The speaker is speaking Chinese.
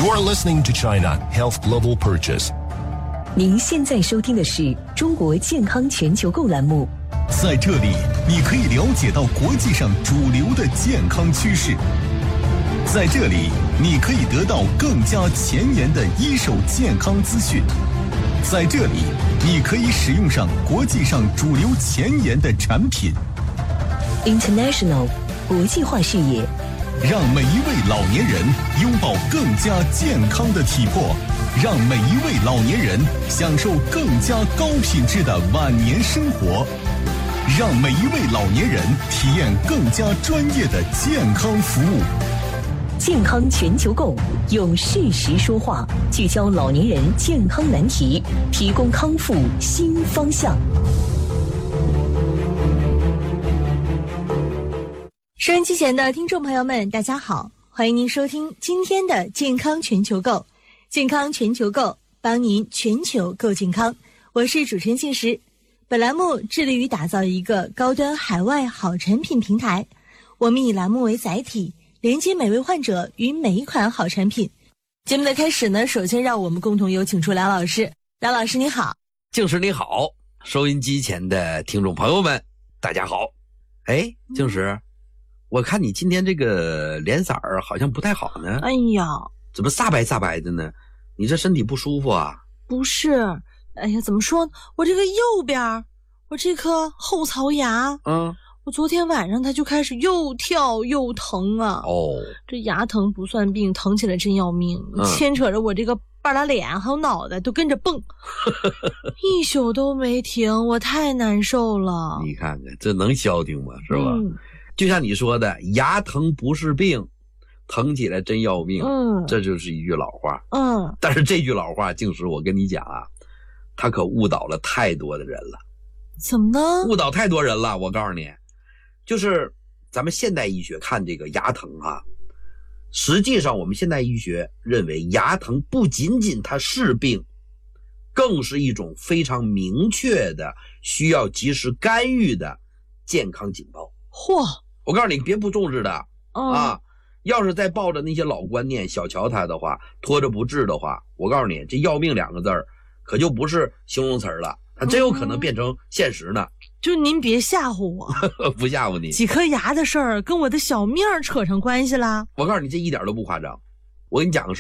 You're listening to China Health Global Purchase。 您现在收听的是中国健康全球购栏目。 在这里，你可以了解到国际上主流的健康趋势。在这里，你可以得到更加前沿的一手健康资讯。在这里，你可以使用上国际上主流前沿的产品。 International 国际化视野， 让每一位老年人拥抱更加健康的体魄，让每一位老年人享受更加高品质的晚年生活，让每一位老年人体验更加专业的健康服务。 健康全球购用事实说话，聚焦老年人健康难题，提供康复新方向。 收音机前的听众朋友们，大家好，欢迎您收听今天的健康全球购。健康全球购，帮您全球购健康。我是主持人庆石。本栏目致力于打造一个高端海外好产品平台。我们以栏目为载体，连接每位患者与每一款好产品。节目的开始呢，首先让我们共同有请出梁老师。梁老师你好。 静石你好，收音机前的听众朋友们大家好。哎，静石，我看你今天这个脸色儿好像不太好呢。 哎呀， 怎么煞白煞白的呢？你这身体不舒服啊？ 不是，哎呀，怎么说呢？我这个右边，我这颗后槽牙，我昨天晚上它就开始又跳又疼啊。哦，这牙疼不算病，疼起来真要命，牵扯着我这个半拉脸还有脑袋都跟着蹦，一宿都没停，我太难受了。 你看看这能消停吗？是吧？就像你说的，牙疼不是病，疼起来真要命。这就是一句老话。但是这句老话，静石，我跟你讲啊，他可误导了太多的人了。 怎么呢？ 误导太多人了，我告诉你，就是咱们现代医学看这个牙疼啊，实际上我们现代医学认为牙疼不仅仅它是病，更是一种非常明确的需要及时干预的健康警报。 嚯！ 我告诉你，别不重视的啊！要是再抱着那些老观念小瞧它的话，拖着不治的话，我告诉你，这要命两个字儿可就不是形容词了，它真有可能变成现实呢。 就您别吓唬我。 不吓唬你， 几颗牙的事儿跟我的小命扯上关系啦。 我告诉你，这一点都不夸张。我跟你讲个事儿。